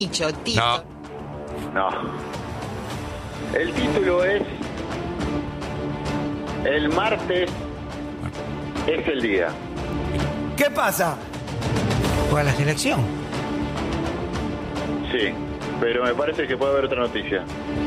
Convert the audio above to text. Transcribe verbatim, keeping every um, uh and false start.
Dicho, Tito. No. No. El título es El martes es el día. ¿Qué pasa? Juega la selección. Sí, pero me parece que puede haber otra noticia.